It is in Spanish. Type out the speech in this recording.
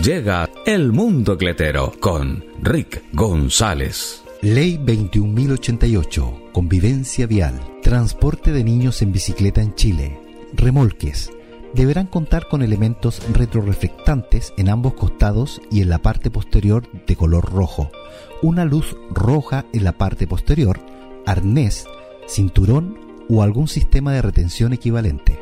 Llega El Mundo Cletero con Rick González. Ley 21.088. Convivencia vial. Transporte de niños en bicicleta en Chile. Remolques. Deberán contar con elementos retroreflectantes en ambos costados y en la parte posterior de color rojo, una luz roja en la parte posterior, arnés, cinturón o algún sistema de retención equivalente.